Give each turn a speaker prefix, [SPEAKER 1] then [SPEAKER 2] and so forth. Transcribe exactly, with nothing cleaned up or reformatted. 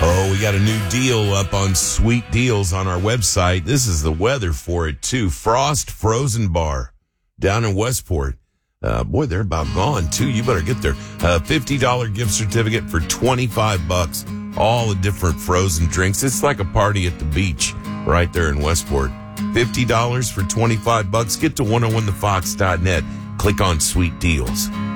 [SPEAKER 1] Oh, we got a new deal up on Sweet Deals on our website. This is the weather for it, too. Frost Frozen Bar down in Westport. Uh, boy, they're about gone, too. You better get there. Uh, fifty dollars gift certificate for twenty-five bucks. All the different frozen drinks. It's like a party at the beach right there in Westport. fifty dollars for twenty-five bucks. Get to one oh one the fox dot net. Click on Sweet Deals.